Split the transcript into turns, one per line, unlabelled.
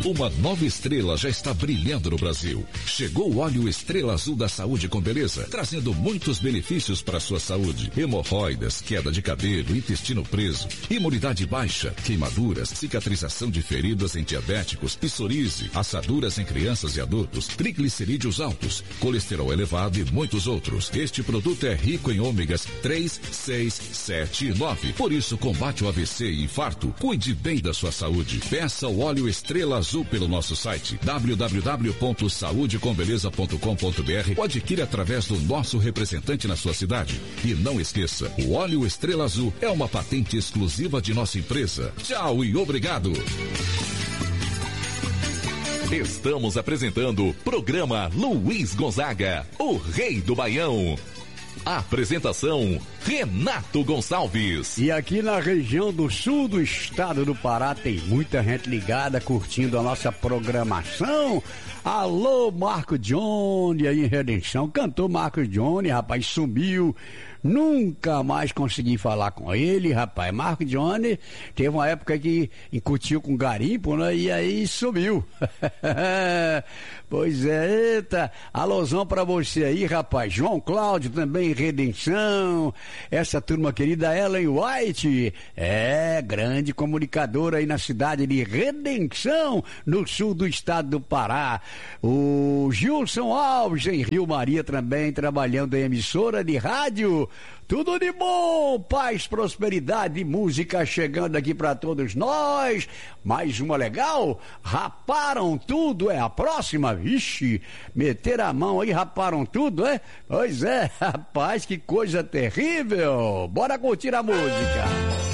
Uma nova estrela já está brilhando no Brasil. Chegou o óleo Estrela Azul da Saúde com Beleza, trazendo muitos benefícios para a sua saúde. Hemorroidas, queda de cabelo, intestino preso, imunidade baixa, queimaduras, cicatrização de feridas em diabéticos, psoríase, assaduras em crianças e adultos, triglicerídeos altos, colesterol elevado e muitos outros. Este produto é rico em ômegas 3, 6, 7 e 9. Por isso, combate o AVC e infarto. Cuide bem da sua saúde. Peça o óleo Estrela Azul pelo nosso site www.saudecombeleza.com.br ou adquire através do nosso representante na sua cidade. E não esqueça, o óleo Estrela Azul é uma patente exclusiva de nossa empresa. Tchau e obrigado!
Estamos apresentando o programa Luiz Gonzaga, o Rei do Baião. Apresentação, Renato Gonçalves.
E aqui na região do sul do estado do Pará tem muita gente ligada, curtindo a nossa programação. Alô, Marco Johnny aí em Redenção. Cantor Marco Johnny, rapaz, sumiu. Nunca mais consegui falar com ele, rapaz. Marco Johnny teve uma época que incutiu com garimpo, né? E aí sumiu. Pois é, eita. Alôzão pra você aí, rapaz. João Cláudio também em Redenção. Essa turma querida, Ellen White. É, grande comunicadora aí na cidade de Redenção, no sul do estado do Pará. O Gilson Alves em Rio Maria também, trabalhando em emissora de rádio. Tudo de bom, paz, prosperidade e música chegando aqui para todos nós. Mais uma legal, raparam tudo, é a próxima, vixe, meter a mão aí, raparam tudo, é? Pois é, rapaz, que coisa terrível. Bora curtir a música.